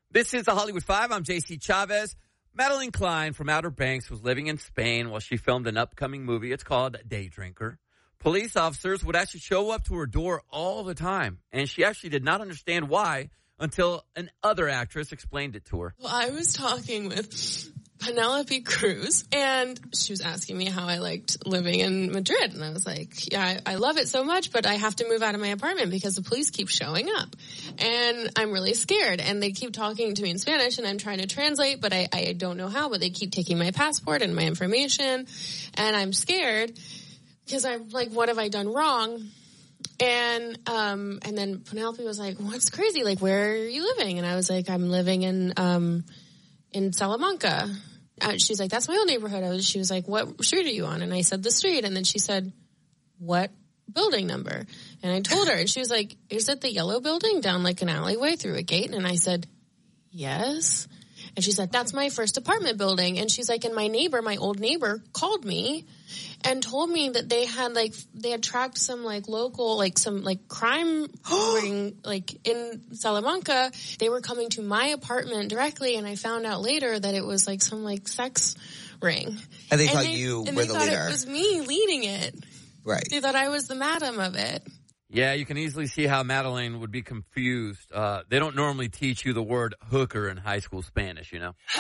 This is the Hollywood Five. I'm JC Chavez. Madeline Klein from Outer Banks was living in Spain while she filmed an upcoming movie. It's called Day Drinker. Police officers would actually show up to her door all the time, and she actually did not understand why until another actress explained it to her. Well, I was talking with Penelope Cruz, and she was asking me how I liked living in Madrid. And I was like, yeah, I love it so much, but I have to move out of my apartment because the police keep showing up. And I'm really scared. And they keep talking to me in Spanish, and I'm trying to translate, but I don't know how. But they keep taking my passport and my information. And I'm scared because I'm like, what have I done wrong? And then Penelope was like, what's crazy? Like, where are you living? And I was like, I'm living in Salamanca. She's like, that's my old neighborhood. She was like, what street are you on? And I said, the street. And then she said, what building number? And I told her, and she was like, is it the yellow building down like an alleyway through a gate? And I said, yes. And she said, that's my first apartment building. And she's like, and my old neighbor called me and told me that they had tracked some like local, like some like crime ring, like in Salamanca. They were coming to my apartment directly, and I found out later that it was like some like sex ring. And they thought you were the leader. And they thought it was me leading it. Right. They thought I was the madam of it. Yeah, you can easily see how Madeline would be confused. They don't normally teach you the word hooker in high school Spanish, you know?